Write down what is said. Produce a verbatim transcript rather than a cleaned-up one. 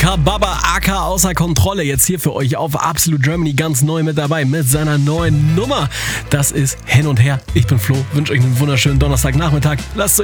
aka Baba, aka Außer Kontrolle, jetzt hier für euch auf Absolute Germany ganz neu mit dabei mit seiner neuen Nummer. Das ist Hin und Her. Ich bin Flo, wünsche euch einen wunderschönen Donnerstagnachmittag. Lasst es euch